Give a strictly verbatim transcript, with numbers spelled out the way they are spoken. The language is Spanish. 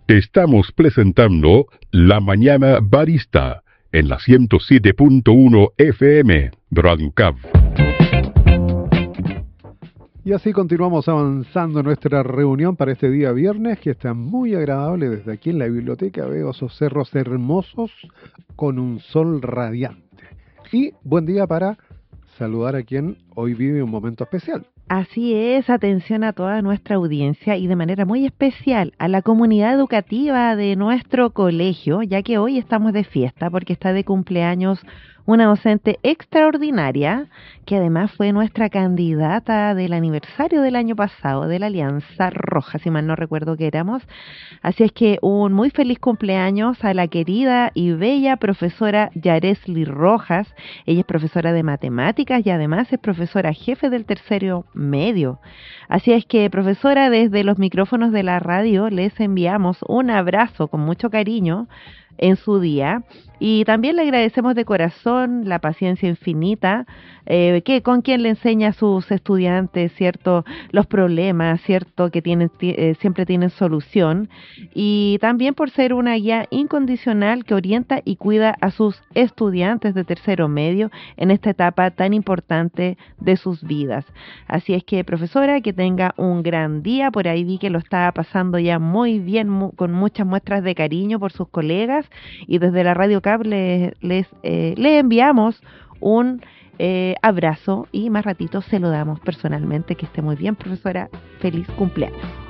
Te estamos presentando La Mañana Barista en la ciento siete punto uno F M, Radio Cab. Y así continuamos avanzando nuestra reunión para este día viernes, que está muy agradable desde aquí en la biblioteca. Veo esos cerros hermosos con un sol radiante. Y buen día para saludar a quien hoy vive un momento especial. Así es, atención a toda nuestra audiencia y de manera muy especial a la comunidad educativa de nuestro colegio, ya que hoy estamos de fiesta porque está de cumpleaños una docente extraordinaria, que además fue nuestra candidata del aniversario del año pasado de la Alianza Roja, si mal no recuerdo que éramos. Así es que un muy feliz cumpleaños a la querida y bella profesora Yaresly Rojas. Ella es profesora de matemáticas y además es profesora jefe del tercero medio. Así es que, profesora, desde los micrófonos de la radio les enviamos un abrazo con mucho cariño en su día, y también le agradecemos de corazón la paciencia infinita eh, que con quien le enseña a sus estudiantes, cierto, los problemas, cierto, que tienen eh, siempre tienen solución, y también por ser una guía incondicional que orienta y cuida a sus estudiantes de tercero medio en esta etapa tan importante de sus vidas. Así es que, profesora, que tenga un gran día. Por ahí vi que lo estaba pasando ya muy bien, mu- con muchas muestras de cariño por sus colegas, y desde la Radio Cab les, les, eh, les enviamos un eh, abrazo, y más ratito se lo damos personalmente. Que esté muy bien, profesora. Feliz cumpleaños.